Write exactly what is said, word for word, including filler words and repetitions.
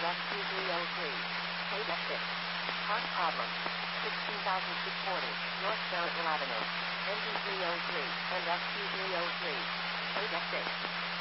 S Q three oh three. K six. Park problem. sixteen thousand six hundred forty. North Charlottesville Avenue. N G three oh three and S Q three oh three. K six.